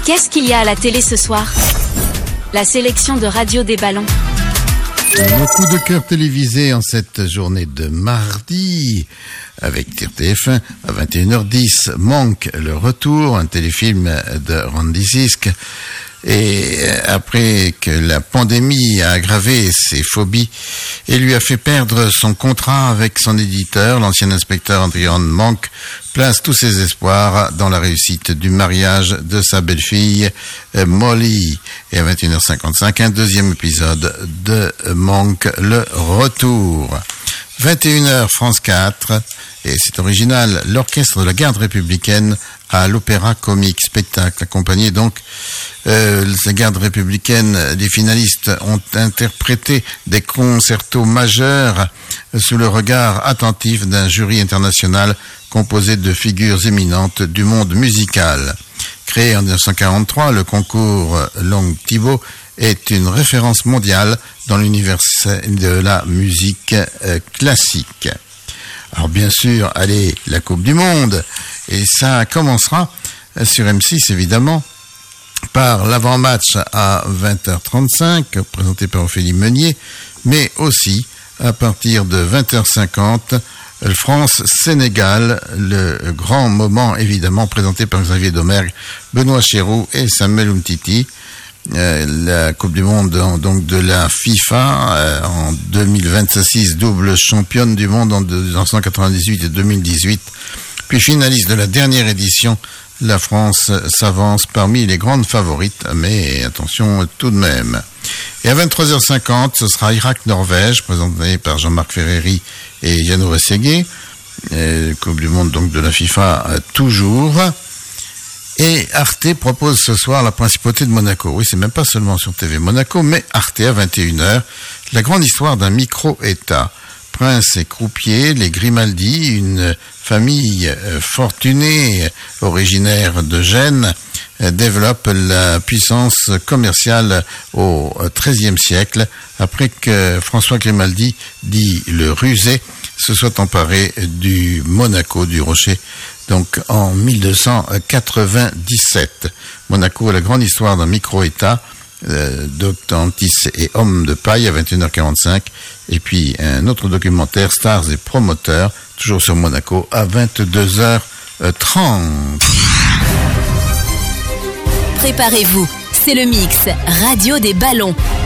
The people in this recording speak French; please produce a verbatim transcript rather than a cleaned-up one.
Qu'est-ce qu'il y a à la télé ce soir? La sélection de Radio des Ballons. Nos coups de cœur télévisés en cette journée de mardi avec T F un à vingt et une heures dix. Monk, le retour, un téléfilm de Randy Sisk. Et après que la pandémie a aggravé ses phobies et lui a fait perdre son contrat avec son éditeur, l'ancien inspecteur Adrian Monk place tous ses espoirs dans la réussite du mariage de sa belle-fille Molly. Et à vingt et une heures cinquante-cinq, un deuxième épisode de Monk, le retour. vingt et une heures, France quatre, et c'est original, l'orchestre de la garde républicaine à l'Opéra Comique, spectacle, accompagné donc euh, la garde républicaine. Les finalistes ont interprété des concertos majeurs sous le regard attentif d'un jury international composé de figures éminentes du monde musical. Créé en dix-neuf cent quarante-trois, le concours Long Thibault est une référence mondiale dans l'univers de la musique euh, classique. Alors bien sûr, allez, la Coupe du Monde, et ça commencera sur M six évidemment par l'avant-match à vingt heures trente-cinq, présenté par Ophélie Meunier, mais aussi à partir de vingt heures cinquante, France-Sénégal, le grand moment évidemment présenté par Xavier Domergue, Benoît Chéroux et Samuel Umtiti. Euh, la Coupe du Monde donc de la FIFA euh, en deux mille vingt-six, double championne du monde en mille neuf cent quatre-vingt-dix-huit et deux mille dix-huit, puis finaliste de la dernière édition. La France s'avance parmi les grandes favorites, mais attention tout de même. Et à vingt-trois heures cinquante, ce sera Irak-Norvège, présenté par Jean-Marc Ferreri et Jeannot Rességuier. Euh, Coupe du Monde donc de la FIFA euh, toujours. Et Arte propose ce soir la principauté de Monaco. Oui, c'est même pas seulement sur T V Monaco, mais Arte à vingt et une heures. La grande histoire d'un micro-État. Prince et croupier, les Grimaldi, une famille fortunée, originaire de Gênes, développe la puissance commerciale au treizième siècle, après que François Grimaldi, dit le rusé, se soit emparé du Monaco, du Rocher, donc en mille deux cent quatre-vingt-dix-sept. Monaco, la grande histoire d'un micro-État, euh, Doctantis et Hommes de paille à vingt et une heures quarante-cinq, et puis un autre documentaire, Stars et promoteurs, toujours sur Monaco, à vingt-deux heures trente. Préparez-vous, c'est le mix Radio des Ballons.